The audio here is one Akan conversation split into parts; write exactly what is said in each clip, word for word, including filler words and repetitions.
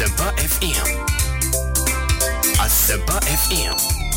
Asempa F M. Asempa F M.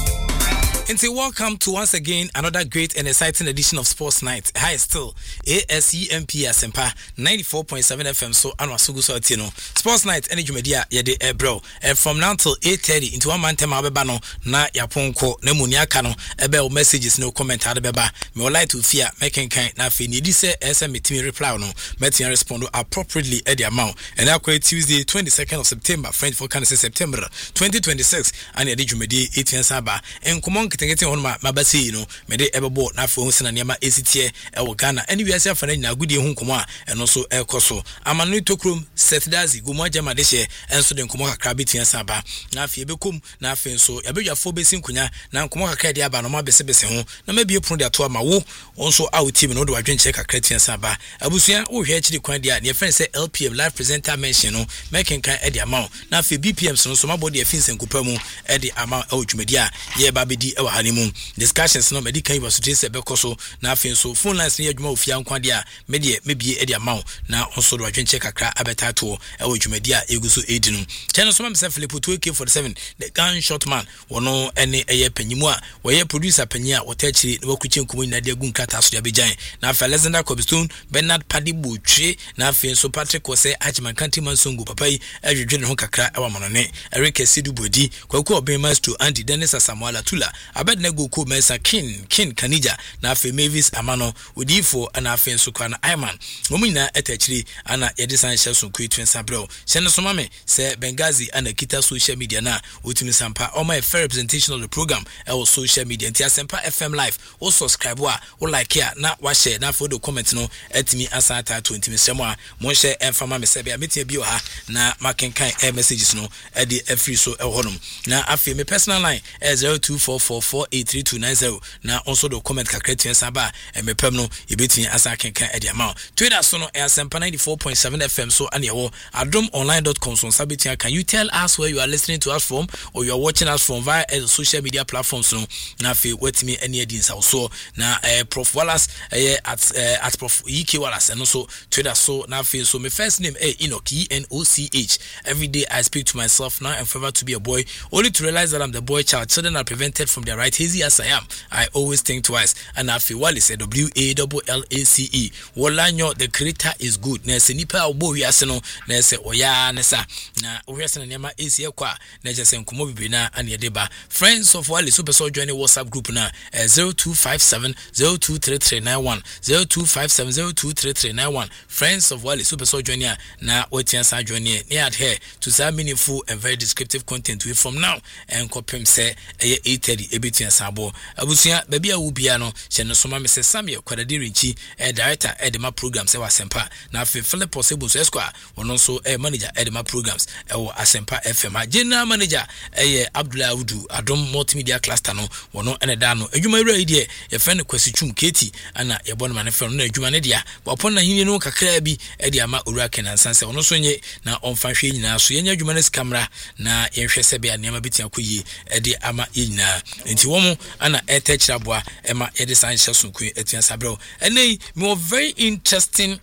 And so welcome to once again another great and exciting edition of Sports Night. Hi, still A S E M P Asempa ninety-four point seven F M. So Anwa Sugu so Atino Sports Night energy media yede ebro. And from now till eight thirty into one man tema beba na yaponko na muniaka no ebe messages no comment ade beba. Me like to fear making kind na fe ni di se S M me reply no metin respond appropriately at the amount. And now Tuesday twenty-second of September, French for can say September twenty twenty-six and edgy media eighteen saba and come getting on my mabasi, you know, made ever bought na for Hussein and Yama A C T A or Ghana, and we are saying now good home coma and also El Coso. I'm a new tokrum, set dazi, Guma Jama deshe, and so then Kumoka Krabiti and Saba. Now, if you become nothing so, a bit of four basin kunya, now Kumoka Kadia Banoma Besebes, now maybe you put that to my woo, also our team in order to drink check a Kreti and Saba. Abusia, oh, here actually quite dear, your friend say L P M live presenter mention, no, making kind at the amount. Now, for B P M, so my body of Fins and Kupemu at the amount of media, yeah, Baby D. Honeymoon discussions no medical was to say bekoso na afin so phone lines near adwuma ofia nkwadia media maybe e dia maw na onso do adwen check akra abetato e wo dwumadia eguso edinu channel so ma Philip two K forty-seven the gunshot man wono ene eye panyimu a woye producer panyi a wotachiri na wakuche nkumu na de gun kata so abejan na afa Alexander Cobstone Bernard Padibu twe na afin so Patrick Ose Ajman Kantiman Songo papai adwedwe ne ho kakra e wa monone Eric Sidu Bodi kwaku obema to Andy Dennis Samuel Tula abed na go ko mesa kin kin kanija na afi Mavis Amano udifo ana afi so kwa na Iman omina etachiri ana yede san hye so ku twin sabro hye so mame se Bengazi ana kita social media na utimi sampa all my fair representation of the program our social media nti Asempa F M live o subscribe wa o like here na wa share na for the comment no etimi asata twenty misemo a mo share enfama me sebe ametia bi o ha na makenkan e messages no e de free so e honum na afi me personal line zero two four four four eight three two nine zero na also do comment kakra tuen saba e mepem no e betini asa kenkan e de amount Twitter so no Asempa ninety-four point seven F M so ane wo adom online dot com so sabetia. Can you tell us where you are listening to us from or you are watching us from via uh, social media platforms no na fe wetimi ane edin sa so na uh, Prof Wallace uh, at uh, at Prof E K Wallace and also Twitter so na fe so my first name eh Enoch E N O C H. Every day I speak to myself now and forever to be a boy, only to realize that I'm the boy child. Children are prevented from their right. Easy as I am, I always think twice. And I feel Wallace said W A L L A C E. Walanyo, the creator is good. Na se nipa obo wi ase no na se oya nesa na owi ase na nema esi ekwa na je se nkomo bibi na ane edeba. Friends of Wallace super so join the WhatsApp group na uh, zero two five seven zero two three three nine one zero two five seven zero two three three nine one. Friends of Wallace super so join ya na wetian sa join ya ne adhere to some meaningful and very descriptive content we from now and kopem say eight thirty ebetian sabo abusia baby a wubia no hye no soma me se Samuel Kwadadirinchi e director edema programs e wa Asempa na afi Philip Possible so esquire wono so e manager edema programs e wo Asempa F M general manager e Abdullah Udu Adom multimedia cluster no wono ene da no adwuma ire die ye fe ne kwasichum keti ana ye bono mane fe no na adwuma ne dia bopon na hini no kakra bi e dia ma owura kenan sanse wono so nye na onfa hwe nyina so ye nya adwuma ne skamra na ye hwe se be anema bitia koyi e di ama ye nyina nti womo ana etechirabwa ema ye de san hye so ku etia sabro ene me very interesting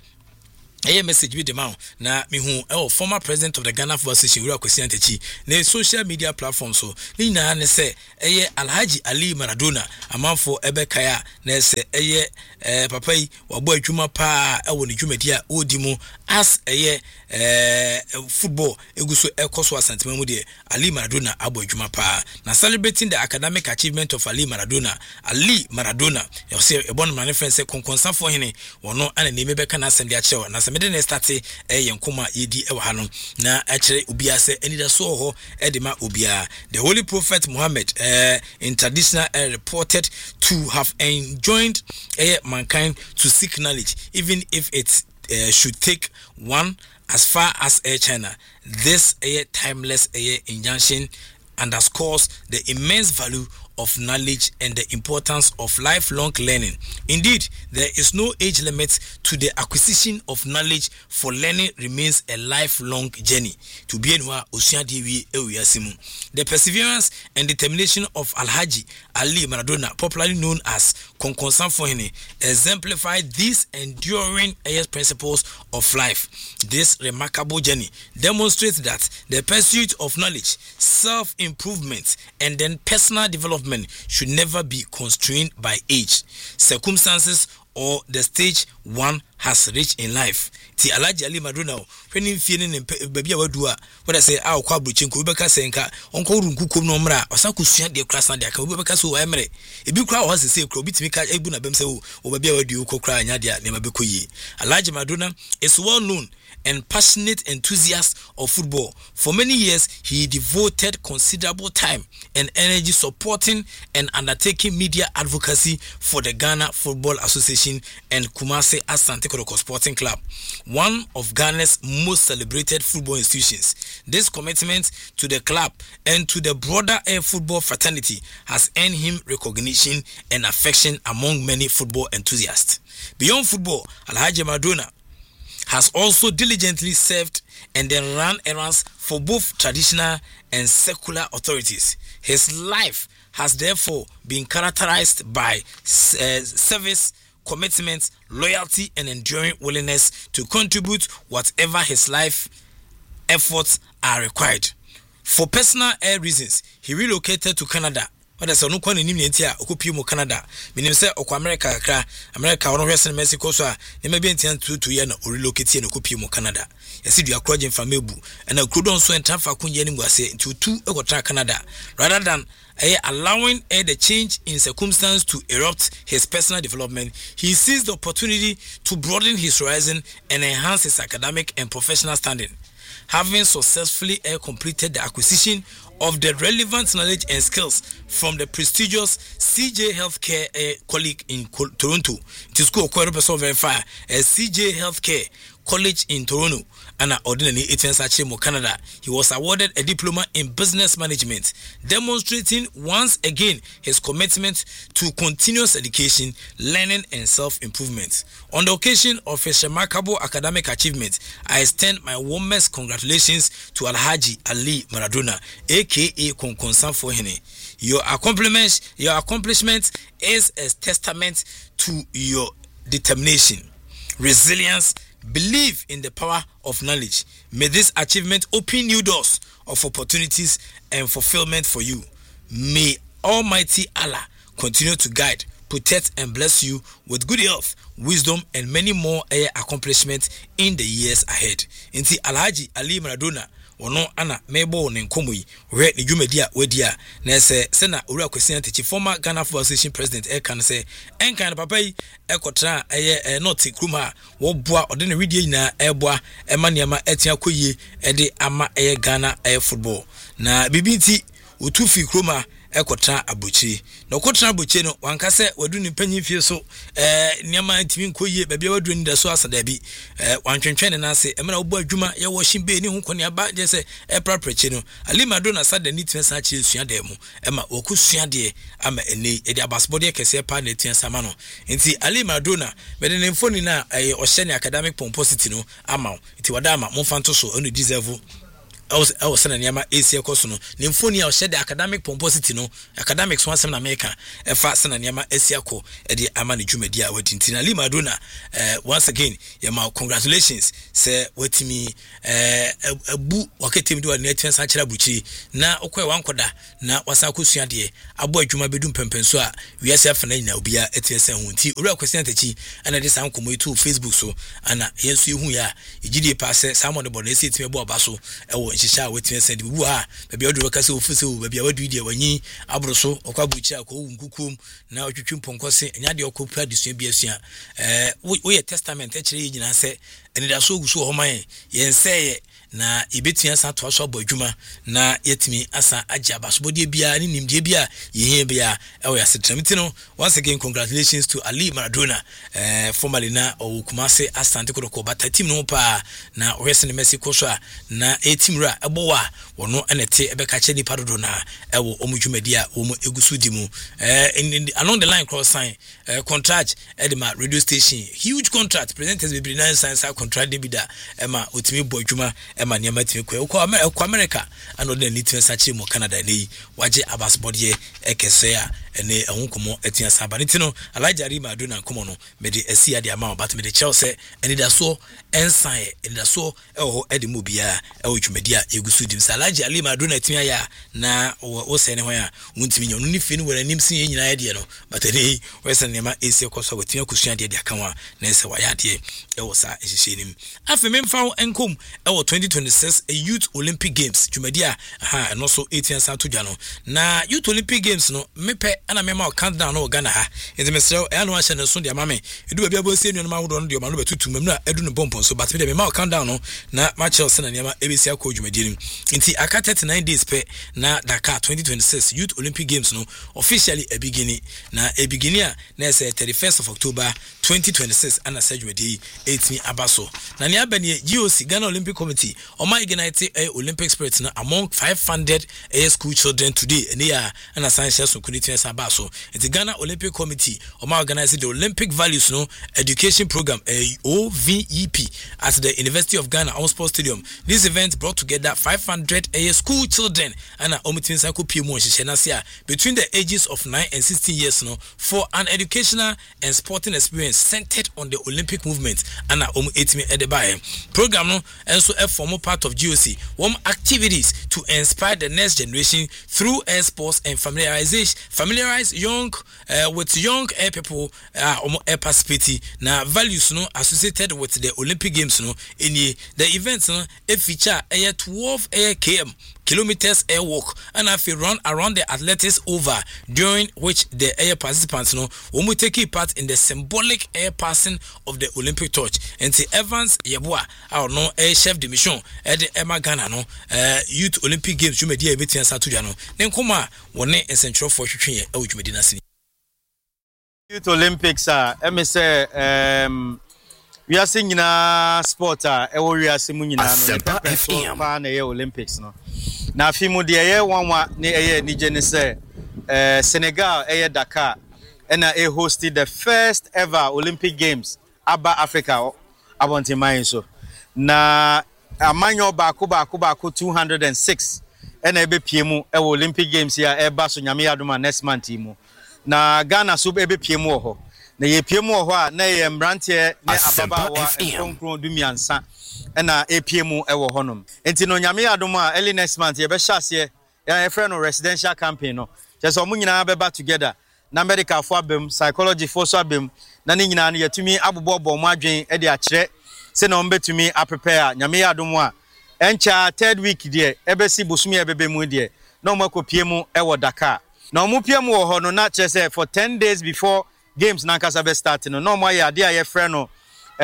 a message with the man na me hu e former president of the Ghana Football Association Ura Kwesi Antachi na social media platforms so ni na ne se eye Alhaji Ali Maradona amanfo ebe kaya na se eye eh papa yi wabo adwuma pa e wo ne dwumadi a odi mu as eye eh football eguso ekoso asantema mu de Ali Maradona abo adwuma pa na celebrating the academic achievement of Ali Maradona Ali Maradona you say e bon man friend say konkonsa fo hene wono ana ne mebe kana asem de a chewa na mede ne start eh yenkoma yedi e wa hanom na a kire obia se enida so ho e de ma obia the holy prophet Muhammad eh in traditional uh, reported to have enjoined eh mankind to seek knowledge even if it uh, should take one as far as uh, China. This uh, timeless uh, injunction underscores the immense value of knowledge and the importance of lifelong learning. Indeed, there is no age limit to the acquisition of knowledge, for learning remains a lifelong journey. To be enwa osuadewi ewiasimu. The perseverance and determination of Alhaji Ali Maradona, popularly known as Konkonsan Fohene, exemplified these enduring principles of life. This remarkable journey demonstrates that the pursuit of knowledge, self-improvement, and then personal development should never be constrained by age, circumstances, or the stage one has reached in life. Ti Alhaji Ali Maradona when him feeling baby awadua what I say ah kwa bruchinko we beka senka onko runku kom no mra osakusua de kra san de aka we beka so emre ebi kra wo se kra bitimi ka ebu na bem se wo baby awadu ko kra anya de ne mabekoyi. Alhaji Maradona is well known and passionate enthusiast of football. For many years, he devoted considerable time and energy supporting and undertaking media advocacy for the Ghana Football Association and Kumasi Asante Kotoko Sporting Club, one of Ghana's most celebrated football institutions. This commitment to the club and to the broader air football fraternity has earned him recognition and affection among many football enthusiasts. Beyond football, Alhaji Maradona has also diligently served and then ran errands for both traditional and secular authorities. His life has therefore been characterized by uh, service, commitment, loyalty, and enduring willingness to contribute whatever his life efforts are required. For personal air reasons, he relocated to Canada. What I say no kwa ni nti a okopi mu Canada. Minim say okwa America kakra. America wono hwese Mexico so a ne ma bi entian two two year na relocate na okopi mu Canada. Yesi dua kroje mfa mebu. Na krodon so enta fa kunye ni ngwase nti two ekota Canada. Rather than uh, allowing uh, the change in circumstance to erupt his personal development, he seized the opportunity to broaden his horizon and enhance his academic and professional standing. Having successfully uh, completed the acquisition of the relevant knowledge and skills from the prestigious C J Healthcare uh, colleague in Co- Toronto. It is called Corporate Verify, a C J Healthcare College in Toronto, and ordinary Etienne Canada. He was awarded a diploma in business management, demonstrating once again his commitment to continuous education, learning, and self-improvement. On the occasion of his remarkable academic achievement, I extend my warmest congratulations to Alhaji Ali Maradona, aka Konkonsan Fohene. Your accomplishment, your accomplishment is a testament to your determination, resilience, believe in the power of knowledge. May this achievement open new doors of opportunities and fulfillment for you. May Almighty Allah continue to guide, protect, and bless you with good health, wisdom, and many more air accomplishments in the years ahead. Inti Alhaji Ali Maradona ono ana mebo ne nkomo yi we ne dwumadia wadia na se se na owura kwesian techi former Ghana Football Association president e kan se enkan papa yi ekotra eye not kruma wo boa ode ne widie nyina e boa e maniama etia koyie e de ama eye Ghana e football na bibinti otufi kruma ekotra abochi na okotra abochi no wanka se wadu ni panyi fie so eh niama ntimi nkoyie baabi wadu ni da so asada bi eh wantwentwen na se emra obo adwuma ye wo hyin be ni hu kone aba je se e praprechi no Ali Maradona sada ni twen sa chi sua de mu ema okosua de ama eni e de abasbode kese pa na twen sama no nti Ali Maradona be de ne mfoni na eh ohye ne academic pomposity no ama nti wada ama mo fanto so onu deserve I was saying Yama A C course no Nymphonia or shed the academic pomposity no academics one seven America a fast and Yama A C co at the Amani Jumedia waiting Tina Lima Duna once again Yama congratulations say wait me a boo waketim do a net Sanchira Buchi na okwe one koda na wasaku suadie a boy Juma bedum pempensua we are self and now be a etsen hunti ura question techi and this uncle to Facebook so and yes you ya G pass someone about the city about basso shisha wetin send bu ha baby odu kase ofuse o baby awadu die wanyi abroso okwabuchi akọ nkukum na otwetwe mponkose nya de okopra disua bi asua eh wo ye testament e kire yina se eni da so oguso ho man ye nse ye na ebetua sa to aso abadwuma na yetimi asa agya basobodie bia ne nimdie bia yehia bia ewo yasetramiti no. Once again, congratulations to Ali Maradona, uh, formerly na o Kumase Asante Kotoko, but team no pa na Western Messi Kosha na a team ra ebowa wono enete ebekache ni padodo na ewo omudwumedia omo egusu dimu uh, in, in the, along the line cross sign uh, contract edema radio station, huge contract presenters be nine science contract debida ema otimi bodwuma ema niam timi kwe ko America and the nitime sachi mo Canada nei waje abasbodie ekese a ene ehunkomo etia sabaniti no Alaja Ali Maradona nkomo no mede esi ade ama but mede Chelsea ene da so ensan ene da so eho ede mu bia eho dwumedia egusu dim Alaja Ali Maradona etia ya na wo se ne ho ya wuntimi nya no ni fi ni wora nim sin nyina ya de no but ene we se ne ma esi koso wetia kusua de de akanwa na ese wa ya de ewo sa ehihye nim afi memfa enkom ewo twenty twenty-six a Youth Olympic Games dwumedia ha no so eighteen sa to dwa no na Youth Olympic Games no mepe ana mema countdown no Ghana ha enti mesrew e anu ahye ne so de mame edu bia bo sie nuano mawodo no de ma no betutu mam na edu ne bompon so but me de mema countdown no na ma Chelsea na niam ebesi akọ dwumadi nim enti aka thirty-nine days pe na Dakar twenty twenty-six Youth Olympic Games no officially a beginning na a beginning na say thirty-first of October twenty twenty-six ana dwumadi eighteen abaso na ne abani G O C Ghana Olympic Committee o ma ignite a Olympic spirit na among five hundred a school children today and ya ana science so community abaso the Ghana Olympic Committee o ma organize the Olympic Values no Education Program a O V E P at the University of Ghana on Sports Stadium. This event brought together five hundred a school children and omitin cycle P M between the ages of nine and sixteen years no for an educational and sporting experience centered on the Olympic movement and um eighteen edebaye program no and so a formal part of G O C one activities to inspire the next generation through air sports and familiarization familiarize young uh, with young air people uh air participating na values no associated with the Olympic Games no in the events no a feature a twelve air km kilometers air walk and if you run around the athletics over during which the air participants no will take part in the symbolic air passing of the Olympic torch. And the Evans Yeboah our no air chef de mission at the Emma Ghana no uh, Youth Olympic Games you may dear meeting Saturday no then come on one in central for shooting a which Medina City Youth Olympics are uh, me say um we are singing a sport ah e wo we are singing na no pa na Olympics no na fimu de ye wanwa ne eye ni gene say eh Senegal eye Dakar and I hosted the first ever Olympic Games aba Africa abonti man so na amanyo baako baako baako two hundred six and I be piemu e Olympic Games ya e ba so nyame adoma next month mu na Ghana so be piemu ho na ye piemu ho a na ye mbrante ne ababa wa konkron dumiansa na A P M e wo honom enti no nyame adoma early next month ye be hyase ya friend no residential campaign no just omo nyina be ba together na medical for abem psychology for so abem na ne nyina no yatumi abobobo mo adwen e de a kire se na ombetumi a prepare nyame adoma encha third week de e be si bosumi e bebe mu de na omo akopiemu e wo Dakar na omo piemu wo ho no na kire say for ten days before games na kasa be start no na omo ya de a ye friend no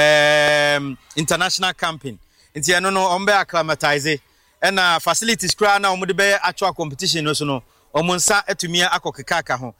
um international camping nti eno no ombe acclimatize and uh, facilities kra na omo de be actual competition no so no omo nsa atumia akokeka aka ho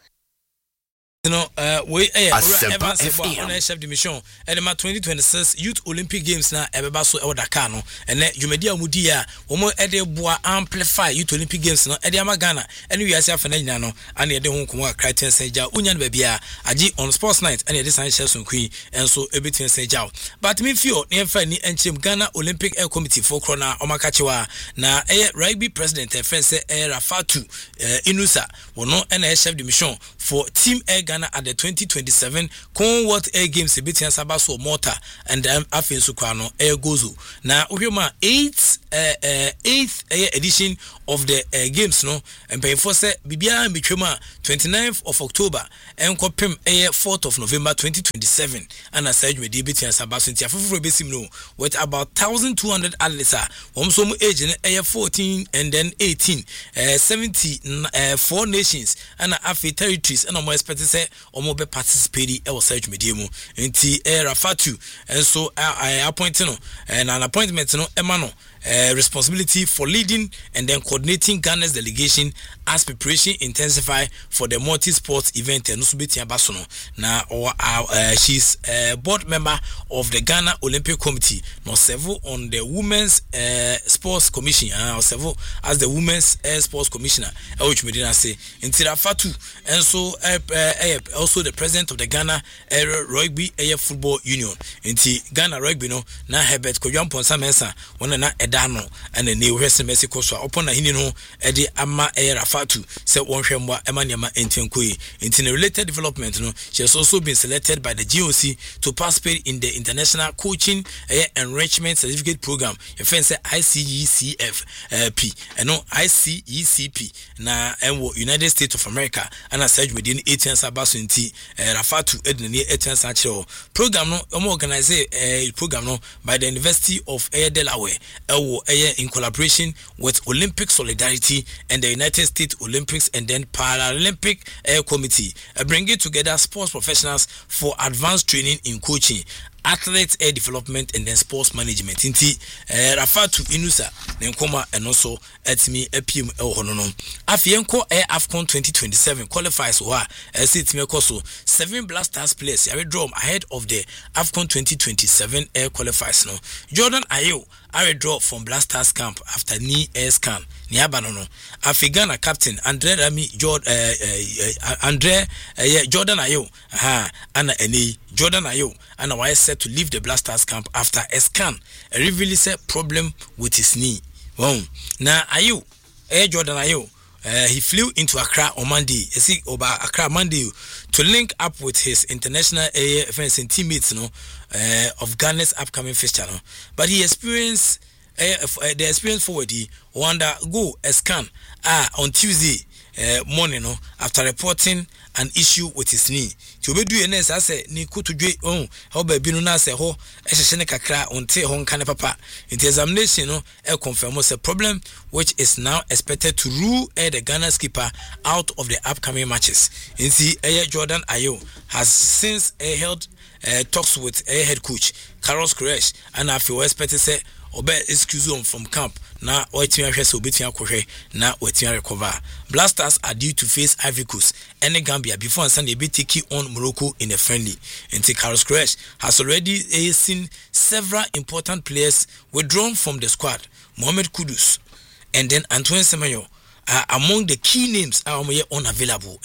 no uh we eh Evans on chef de mission and ma twenty twenty-six Youth Olympic Games na ebeba so e Dakar no and Jumedi amudi a omo e de boa amplify Youth Olympic Games no e de ama Ghana and we ase afana nyina no and e de ho nkomo Christian Seja unya no ba bia agi on sports night and e de san share so queen and so ebetin Seja but me feel ne fa ni enchem Ghana Olympic Air Committee for krona omakachewa na e rugby president e fence e Rafatu Inusa wono and e chef de mission for team Air at the twenty twenty-seven Commonwealth Air Games Sebastian Sabaso Malta and um, Afin Sukwano Air Gozo. Now, Uyoma eighth uh, uh, eighth uh, edition of the uh, games no and pay for say Bibia Michuma twenty-ninth of October and Kopim Air fourth of November twenty twenty-seven and as said with Sebastian Sabaso Tia Fufu Besim no with about one thousand two hundred athletes um some age in Air fourteen and then eighteen uh, seventy uh, four nations and Afi territories and more expected say omo be participate e wo search media mu enti e Rafatu and so I appoint no and an appointment no ema no uh, responsibility for leading and then coordinating Ghana's delegation as preparation intensify for the multi-sports event. And now, uh, she's a board member of the Ghana Olympic Committee. Now, several on the Women's uh, Sports Commission. Uh, several as the Women's uh, Sports Commissioner. Which we didn't say. Intira Fatu, and so uh, uh, also the president of the Ghana uh, Rugby uh, Football Union. Inti Ghana Rugby no na Herbert Koyam Ponsa Mensa one na Edano and the new Western Mexico so upon a hino Eddie Ama Era Fatu said one Shemwa Emanyama Entinkui. In a related development, no, she has also been selected by the G O C to participate in the International Coaching uh, Enrichment Certificate Program. Your friend said I C E C F uh, P and no I C E C P na and United States of America and I said within eighteen Sabasu inti Rafatu Edney eighteen Sancho program no organize a program no by the University of Air Delaware in collaboration with Olympic Solidarity and the United States Olympics and then Paralympic Air Committee, uh, bringing together sports professionals for advanced training in coaching, athlete air development and then sports management. Inti uh, Rafatu Inusa Nenkoma and also at me a P M El Honono. Afienko Air AFCON twenty twenty-seven qualifies wa as it me also seven Blasters players I draw ahead of the AFCON twenty twenty-seven air qualifiers no. Jordan Ayew I draw from Blasters camp after knee air scan. Niabanono. Afigana captain Andre Rami Jordan uh, uh, uh, Andre uh, yeah, Jordan Ayew. Aha, Anna Eni Jordan Ayew and I set to leave the Blasters camp after a scan. A reveal said problem with his knee. Wow. Now Ayew, eh Jordan Ayew. Uh, he flew into Accra on Monday. You see, over Accra Monday to link up with his international A F N teammates, you know, uh, of Ghana's upcoming fixture. No? But he experienced uh, uh, the experience forward. He undergo a scan uh, on Tuesday uh, morning, no, after reporting an issue with his knee. To be doing this, I say, ni kutu jwe on how baby no na say ho ehhehene kakra onte ho nka ne papa. In the examination, no, e confirm a problem which is now expected to rule uh, the Ghana skipper out of the upcoming matches. In the uh, Jordan Ayew has since uh, held uh, talks with a uh, head coach Carlos Queiroz and I feel expected say obe excuse him from camp na wetin ahwe so betia kohwe na wetin recover. Blasters are due to face Ivory Coast and Gambia before Sunday be taking on Morocco in a friendly. And Carlos Queiroz has already uh, seen several important players withdrawn from the squad. Mohamed Kudus and then Antoine Semenyo are among the key names are unavailable.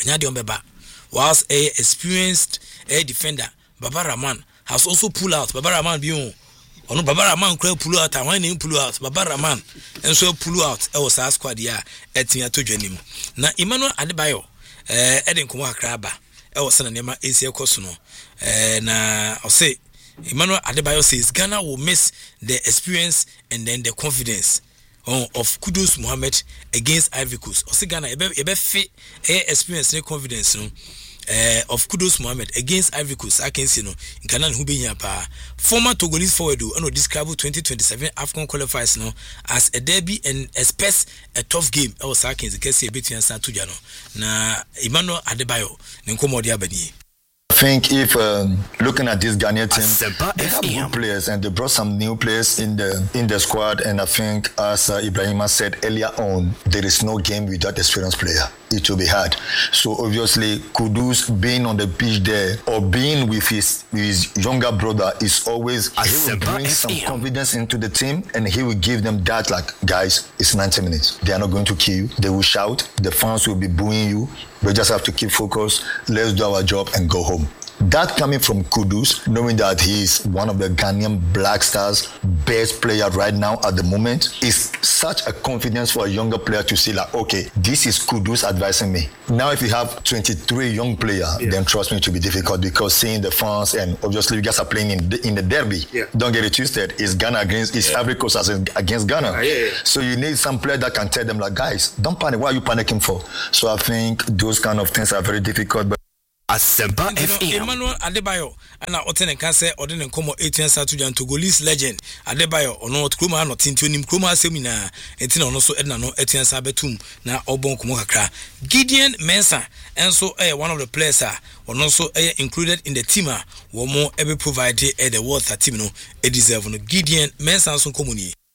Whilst a experienced a defender Baba Rahman has also pulled out. Baba Rahman bion ono Baba Rahman kura pull out and when he pull out Baba Rahman and so pull out e was our squad ya etin atodwanim na Emmanuel Adebayo eh eden komo akra ba e was na nema esi ekoso no eh na I say Emmanuel Adebayo says Ghana will miss the experience and then the confidence oh, of Kudus Mohammed against Ivory Coast. O say Ghana e be e be fit experience and confidence no Uh, of Kudus Mohammed against Ivory Coast. I can see no in Ghana who be here pa former Togolese forward do no describe twenty twenty-seven AFCON qualifiers no as a derby and expects a tough game. I was asking the case a bit answer to Jano na Emmanuel Adebayo nkomo dia bani. I think if um, looking at this Ghanaian team, they have good players and they brought some new players in the in the squad. And I think, as uh, Ibrahima said earlier on, there is no game without experienced player. It will be hard. So obviously, Kudus being on the pitch there or being with his his younger brother is always he will bring some confidence into the team and he will give them that like, guys, it's ninety minutes. They are not going to kill you. They will shout. The fans will be booing you. We just have to keep focused. Let's do our job and go home. That coming from Kudus, knowing that he is one of the Ghanaian Black Stars' best player right now at the moment, is such a confidence for a younger player to see like, okay, this is Kudus advising me. Now, if you have twenty-three young players, yeah. then trust me, it will be difficult because seeing the fans and obviously you guys are playing in the, in the derby. Yeah. Don't get it twisted. It's Ghana against, it's yeah. Ivory Coast against Ghana. Yeah, yeah, yeah. So you need some player that can tell them like, guys, don't panic. What are you panicking for? So I think those kind of things are very difficult. But Asempa F M. Emmanuel Adebayo ana otene kan se odene nkomo eighteen Satujan Togolese legend Adebayo ono kroma no tinti onim kroma asemina entina ono so edna no eighteen Sabetum na obon komo kakra. Gideon Mensah enso eh one of the players ah ono so eh included in the team ah wo mo ebe provide eh the world that team no e deserve no. Gideon Mensah so komuni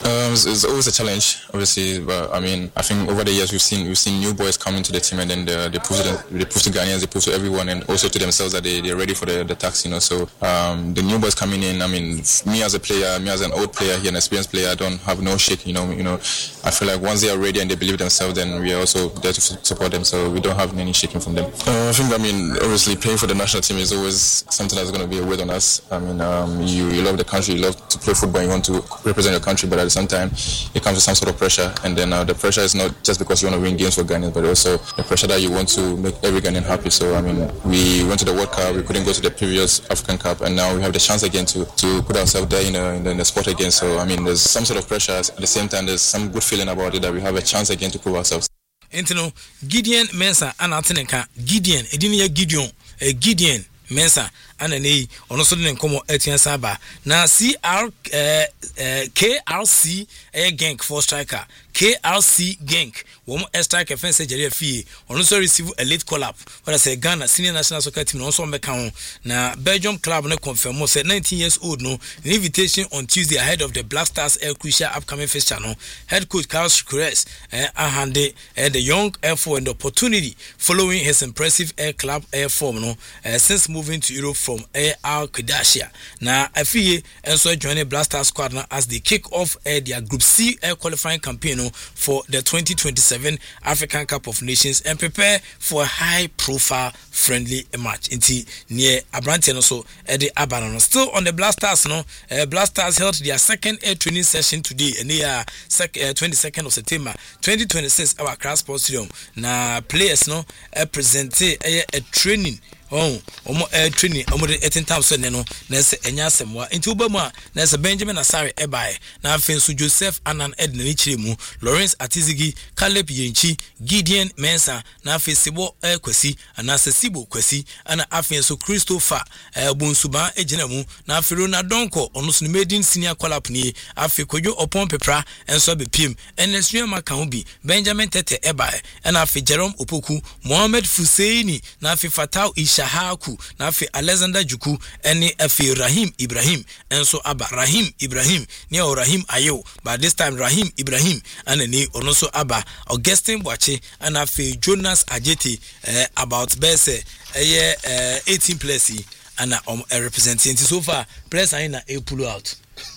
Um, it's, it's always a challenge, obviously. But I mean, I think over the years we've seen we've seen new boys coming to the team, and then they, they prove to they prove to Ghanaians, they prove to everyone, and also to themselves that they they're ready for the, the task. You know, so um, the new boys coming in. I mean, me as a player, me as an old player, here an experienced player, I don't have no shake. You know, you know, I feel like once they are ready and they believe themselves, then we are also there to support them. So we don't have any shaking from them. Uh, I think I mean, obviously, playing for the national team is always something that's going to be a weight on us. I mean, um, you you love the country, you love to play football, you want to represent your country, but at the same time, it comes with some sort of pressure. And then uh, the pressure is not just because you want to win games for Ghanaians, but also the pressure that you want to make every Ghanaian happy. So I mean, we went to the World Cup, we couldn't go to the previous African Cup, and now we have the chance again to, to put ourselves there in, a, in, the, in the sport again. So I mean, there's some sort of pressure. At the same time, there's some good feeling about it that we have a chance again to prove ourselves. Entino Gideon Mensah anateneka Gideon edini Gideon eh, Gideon Mensah anane ono so de nkomo etian saba na C R eh, eh, K R C eh, Genk for striker K R C Genk wo striker fence jere fie ono so receive a late call up when I say Ghana senior national soccer team no so mbeka ho na Belgium club no confirm say nineteen years old no an invitation on Tuesday ahead of the Black Stars air crucial upcoming fixture no head coach Carlos Queiroz eh, ahande eh, the young air for an opportunity following his impressive air club air form no eh, since moving to Europe from Air Al Qadassia. Now, Afie also joined Black Stars squad now as they kick off uh, their Group C air qualifying campaign no, for the twenty twenty-seven African Cup of Nations and prepare for a high-profile friendly match. Inti near Abrantian also at the Abanano. Still on the Black Stars, no, uh, Black Stars held their second air training session today, and they are sec- uh, twenty-second of September twenty twenty-six. Our Accra Sports Stadium. Now, players no uh, presented uh, a training. Oh, omo air training, omo de eighteen times so no, na se enya semwa. Inti ubamu a na se Benjamin Asare ebae, na afensu Joseph Anan Edna ni chirimu, Lawrence Atizigi, Caleb Yenchi, Gideon Mensah, na afesibo air kwesi, na se Sibo kwesi, ana afensu Christopher eh, Bunsuba ejinemu, na afirona donko, ono sunimedin senior call-up ni, afikojo opon pepra, enso bepim, enesriya makaubi, Benjamin Tete ebae, na afi Jerome Opoku, Mohamed Fuseini, na afi Fatau Ish Shahaku na fi Alexander Juku ene afi Rahim Ibrahim enso aba Rahim Ibrahim ne o Rahim Ayo but this time Rahim Ibrahim ane ni ono so aba Augustine Boache and afi Jonas Ajeti eh, about bese eh, eh, eighteen players and um, a representing so far players are in a pull out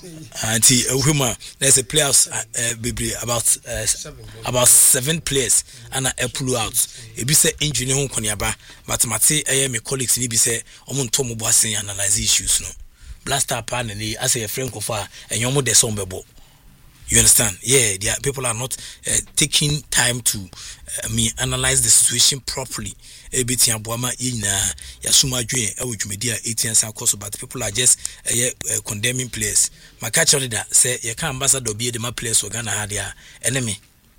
anti uhuma there's a players uh, uh, about uh, seven, about seven players and a pull out e bi say injury ho koniaba but mate eh me colleagues ni bi say omo nto mo boasen analyze issues no blaster pan ni as a friend of a enyomo de so mbebo. You understand? Yeah, there are, people are not uh, taking time to uh, me analyze the situation properly. Everything abwama ina ya suma dwen e wodwumedia eighteen san course but people are just uh, uh, condemning players. My catch on that say you can ambassador be the my players for Ghana had their enemy.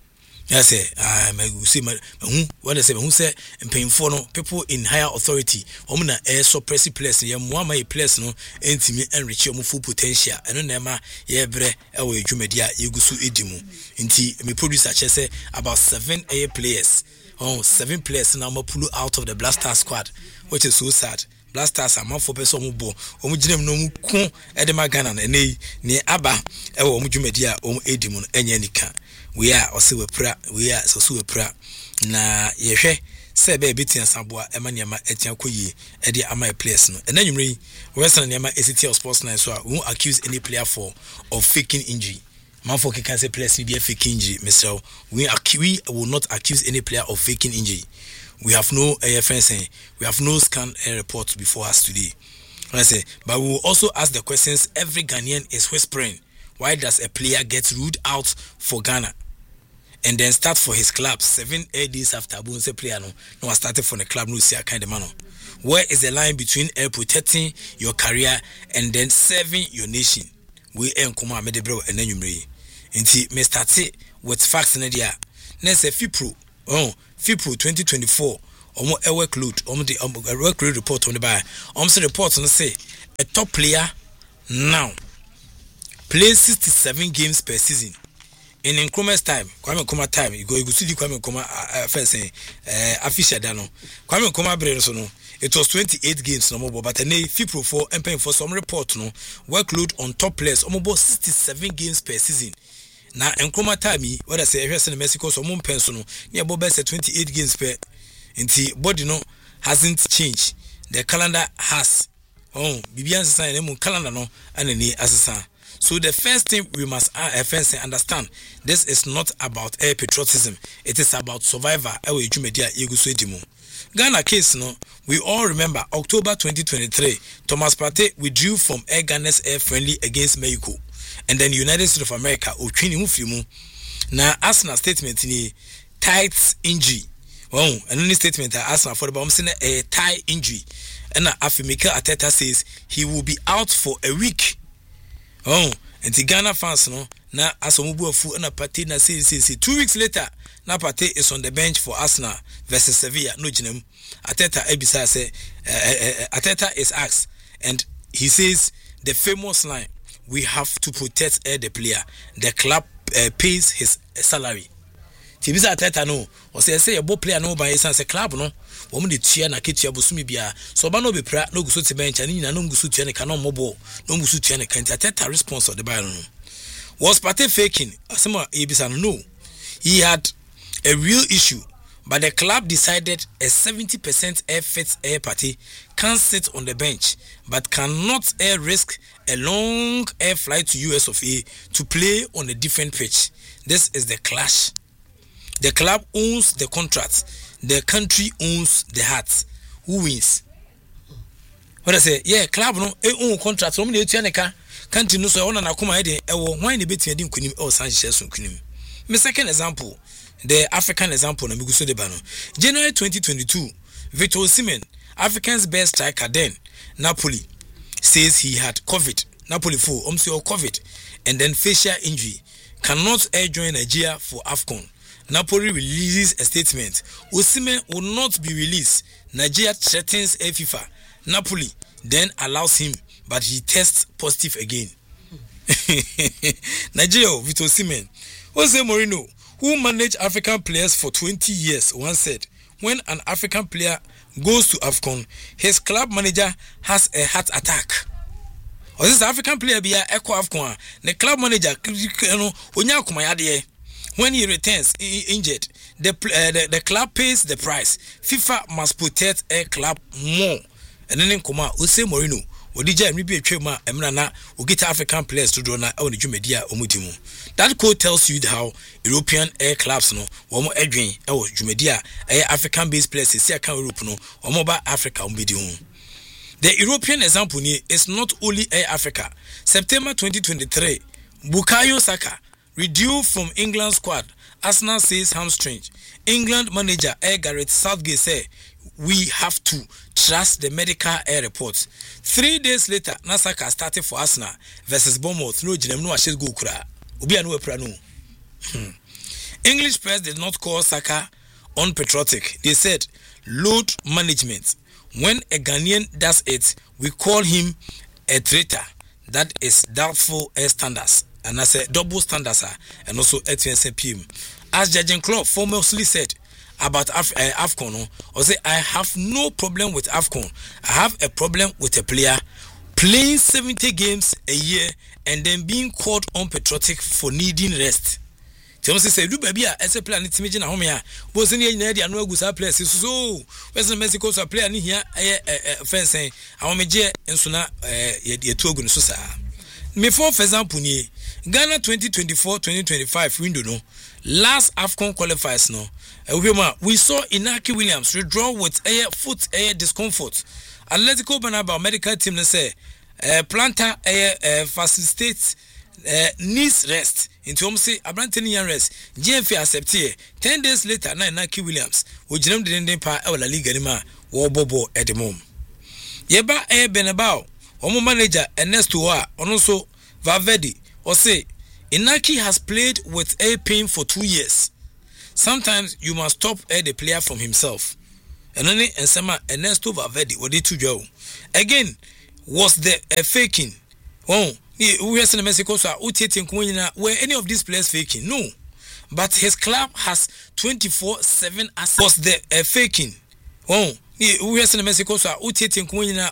I say I may see my who what they say who say and paying for no people in higher authority omuna air suppressive players ya muama e players no entimi enrich your full potential eno na ma ye bre e wo edwumedia yegusu edimu nti me producer che say about seven air players oh seven players now ma pull out of the Black Stars squad which is so sad. Black Stars are more for person who bo omu jinem no mu ko e de magana na nei ne aba e wo omu dwumedia omu edimu enye nika. We are also we pra we are so we pra na yehwe se be bitin saboa emaniama etian koyi e de ama players no and then you western niama acity of sports night so won't accuse any player for of faking injury man for can say players be faking injury mister we we will not accuse any player of faking injury. We have no A F N saying we have no scan report before us today. I say but we will also ask the questions every Ghanaian is whispering. Why does a player get ruled out for Ghana and then start for his club seven eight days after Abunse player no no started for the club no see a kind of man? Where is the line between uh, protecting your career and then serving your nation? We ain't come out medebro and then you may. Inti me start it with facts in the next a FIPRO oh FIPRO twenty twenty-four omo e workload omo the um, workload report on the by omo say report on say a top player now plays sixty-seven games per season. In Nkrumah's time, Kwame Nkrumah time, you go you go see the Kwame Nkrumah first saying uh official dano. Kwame Nkrumah brere so no. It was twenty-eight games no more, but nay FIPRO for employing for some report no workload on top players almost sixty-seven games per season. na Nkrumah time what I say ehwese na Mexico so mo penso no near bo best twenty-eight games per nti body no hasn't changed. The calendar has oh bibian say na mo calendar no anani asesa. So the first thing we must uh, first understand, this is not about air patriotism. It is about survivor. Ewe jumedia yeguso edimu. Ghana case no, we all remember October twenty twenty-three, Thomas Partey withdrew from Air Ghana's air friendly against Mexico. And then United States of America ochini mu fimu. Na Arsenal statement ni tight injury. Wow, and only statement that Arsenal for the bomb saying a thigh injury. And na Afi Mikel Arteta says he will be out for a week. Oh, and the Ghana fans no na asomubu afu na Partey na say say say two weeks later na Partey is on the bench for Arsenal versus Sevilla no ginem. Arteta ebisa say uh, uh, Arteta is asked and he says the famous line, we have to protect uh, the player. The club uh, pays his uh, salary. Tibisa Arteta no o say say a bo player no by sense club no wo mo de tua na ketua bosumi bia so ba no be pra no guso te bench ani nyina no guso tua ne kanon mobo no guso tua ne kan Arteta response of the Bayern no was Partey faking asema ebisa no he had a real issue but the club decided a seventy percent air fit air Partey can sit on the bench but cannot air risk a long air flight to U S of A to play on a different pitch. This is the clash. The club owns the contract. The country owns the heart. Who wins? What I say? Yeah, club no e own contract. So many etua neka country no so ona na kuma e de e wo hwan na betia di nkunim e o san hye so nkunim. My second example, the African example na miguso de ba no. January twenty twenty-two, Victor Osimhen, African's best striker then, Napoli, says he had COVID. Napoli full, um say COVID and then facial injury. Cannot air join Nigeria for AFCON. Napoli releases a statement. Osimhen will not be released. Nigeria threatens a FIFA. Napoli then allows him, but he tests positive again. Nigeria, Victor Osimhen. Jose Mourinho, who managed African players for twenty years, once said, when an African player goes to AFCON, his club manager has a heart attack. Or this African player be a echo AFCON, the club manager, when he returns injured, the, uh, the the club pays the price. FIFA must protect a club more. And then in Koma, Jose Mourinho, Odija and Ribi Chema, Emrana, who get African players to draw na on the Jumedia Omutimu. That code tells you how European air clubs no, or more Edwin, or Jumedia, air African based players, is Europe no, or more Africa Umbidium. The European example is not only Air Africa. September twenty twenty-three, Bukayo Saka reduced from England squad. Arsenal says hamstring. England manager Air Gareth Southgate said, we have to trust the medical air reports. Three days later, Nasaka started for Arsenal versus Bournemouth. No jinem no ashes go kura. Obi anu epra no. English press did not call Saka unpatriotic. They said load management. When a Ghanaian does it, we call him a traitor. That is doubtful air standards. And I said double standards and also T N C P M. As Jurgen Klopp famously said about Af- uh, AFCON, or say I have no problem with AFCON. I have a problem with a player playing seventy games a year and then being called unpatriotic for needing rest. Tell me say do baby as a player to imagine home here. Was any idea no go sa players so Western Mexico so player ni here eh fence saying I want me je enso na eh ye to ogu no so sa. Me for example ni Ghana twenty twenty-four twenty twenty-five window no last AFCON qualifiers no we saw Inaki Williams withdraw with air foot air discomfort. Atletico Banaba medical team say uh, plantar air uh, facilitates uh, needs rest. Into home say Abrantini yan rest. G F A accept here. Ten days later, na Inaki Williams we jinem the ending pa La Liga nima wo bobo at the mom. Yeba air Benabao. Omo manager Ernesto Wa also Valverde or say Inaki has played with air pain for two years. Sometimes you must stop air the player from himself. And then and Sama Ernesto Valverde what did to go again was the uh, faking. Oh, we are in Mexico so were any of these players faking? No, but his club has twenty-four seven assets. Was the uh, faking? Oh, we are in Mexico so